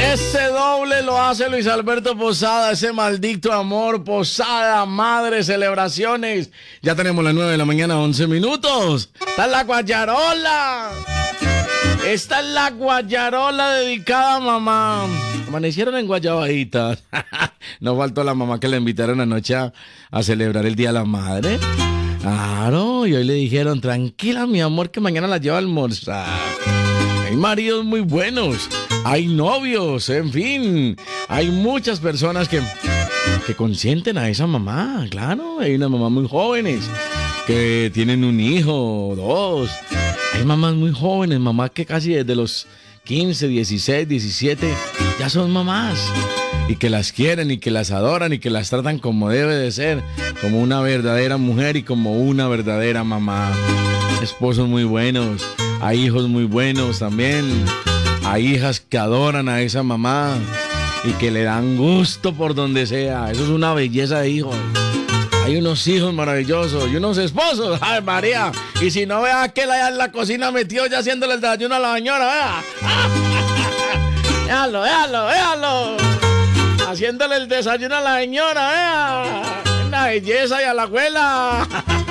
Ese doble lo hace Luis Alberto Posada, ese maldito amor. Posada, madre, celebraciones. Ya tenemos las 9 de la mañana, 11 minutos. Está en la guayarola. Esta es la guayarola dedicada a mamá. Amanecieron en guayabaditas. No faltó la mamá que le invitaron anoche a celebrar el Día de la Madre. Claro, y hoy le dijeron, tranquila mi amor, que mañana la lleva a almorzar. Hay maridos muy buenos, hay novios, en fin. Hay muchas personas que consienten a esa mamá, claro. Hay unas mamás muy jóvenes que tienen un hijo o dos. Hay mamás muy jóvenes, mamás que casi desde los 15, 16, 17 ya son mamás. Y que las quieren y que las adoran y que las tratan como debe de ser, como una verdadera mujer y como una verdadera mamá. Esposos muy buenos, hay hijos muy buenos también, hay hijas que adoran a esa mamá y que le dan gusto por donde sea. Eso es una belleza de hijos. Hay unos hijos maravillosos y unos esposos, ¡ay María! Y si no, vea aquel allá en la cocina metido ya haciéndole el desayuno a la señora, vea. Véalo, véalo, véalo. Haciéndole el desayuno a la señora, vea. Una belleza y a la abuela.